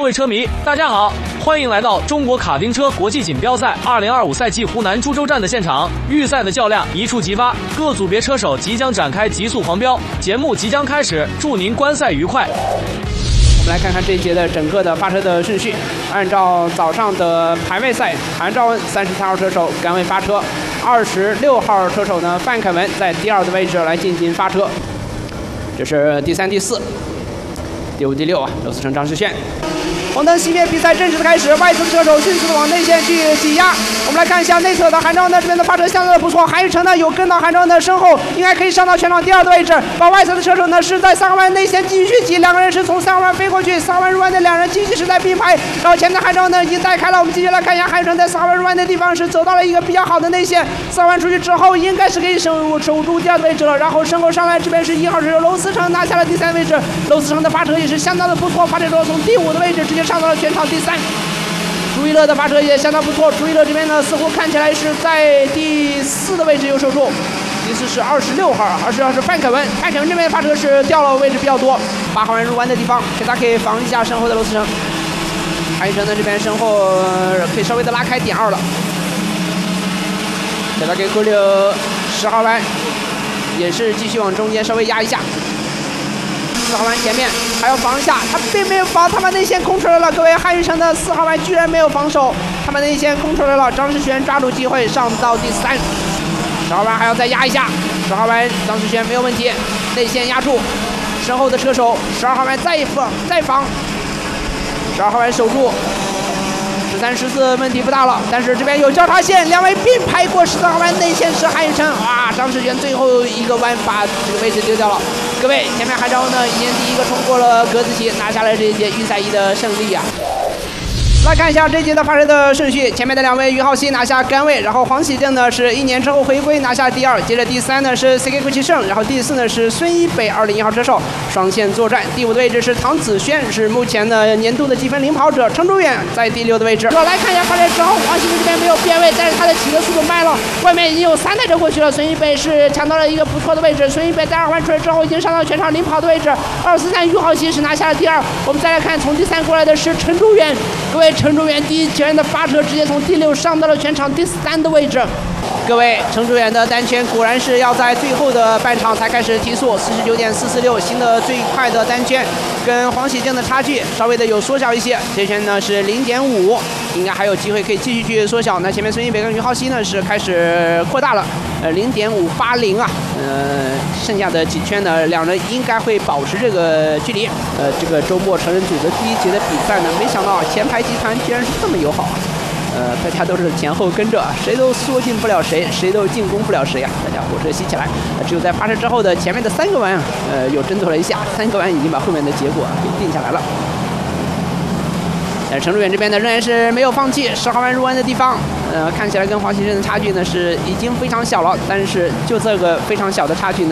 位车迷，大家好，欢迎来到中国卡丁车国际锦标赛2025赛季湖南株洲站的现场。预赛的较量一触即发，各组别车手即将展开极速狂飙，节目即将开始，祝您观赛愉快。 我们来看看这一节的整个的发车的顺序。按照早上的排位赛，韩兆恩33号车手杆位发车，26号车手呢范凯文在第2的位置来进行发车。这是第3、第4、第5、第6啊，刘思成、张世轩。红灯熄灭，比赛正式的开始。外侧的车手迅速的往内线去挤压。我们来看一下内侧的韩兆恩呢，这边的发车相当的不错。韩宇成呢有跟到韩兆恩的身后，应该可以上到全场第2的位置。把外侧的车手呢是在3号弯内线继续挤，两个人是从3号弯飞过去，3号弯入弯的两人继续是在并排。然后前面的韩兆恩呢已经带开了。我们继续来看一下韩宇成在3号弯入弯的地方是走到了一个比较好的内线，3号弯出去之后应该是可以守住第2的位置了。然后身后上来这边是1号车手娄思成拿下了第3位置。娄思成的发车也是相当的不错，发车之后从第5的位置直接上到了全场第3。朱一乐的发车也相当不错，朱一乐这边呢似乎看起来是在第4的位置有守住，第4是26号，26号是范凯文，范凯文这边的发车是掉了位置比较多，8号弯入弯的地方，他可以防一下身后的娄思成。韩宇成呢这边身后可以稍微的拉开点2了，给他给扣留10号弯，也是继续往中间稍微压一下。4号弯前面还要防一下，他并没有防，他把内线空出来了。各位，韩宇成的4号弯居然没有防守，他把内线空出来了。张世轩抓住机会上到第3。10号弯还要再压一下，10号弯张世轩没有问题，内线压住，身后的车手12号弯再防，12号弯守住。13、14问题不大了，但是这边有交叉线，两位并排过14号弯内线是韩宇成，哇！张世轩最后一个弯把这个位置丢掉了。各位，前面韩兆恩呢已经第1个冲过了格子旗，拿下了这一届预赛1的胜利啊！来看一下这一节的发车的顺序，前面的2位于浩熙拿下杆位，然后黄喜正呢是1年之后回归拿下第2，接着第3呢是 CK 郭启胜，然后第4呢是孙一北2001号车手双线作战，第5的位置是唐子轩，是目前的年度的积分领跑者，程朱远在第6的位置。来看一下发车之后，黄喜正这边没有变位，但是他的起的速度慢了，外面已经有3台车过去了，孙一北是抢到了一个不错的位置，孙一北在2弯出来之后已经上到全场领跑的位置，243于浩熙是拿下了第2。我们再来看从第3过来的是程朱远，各位，程朱远第1圈的发车直接从第6上到了全场第3的位置。各位，程朱远的单圈果然是要在最后的半场才开始提速，49.446，新的最快的单圈，跟黄喜正的差距稍微的有缩小一些。这圈呢是0.5，应该还有机会可以继续去缩小。那前面孙一北跟于浩熙呢是开始扩大了，0.580啊，剩下的几圈呢，两人应该会保持这个距离。这个周末成人组的第1节的比赛呢，没想到前排集团居然是这么友好啊！大家都是前后跟着，谁都缩进不了谁，谁都进攻不了谁啊！大家火车吸起来，只有在发车之后的前面的3个弯啊，有争夺了一下，3个弯已经把后面的结果给定下来了。程朱远这边呢仍然是没有放弃10号弯入弯的地方，看起来跟黄喜正的差距呢是已经非常小了，但是就这个非常小的差距呢。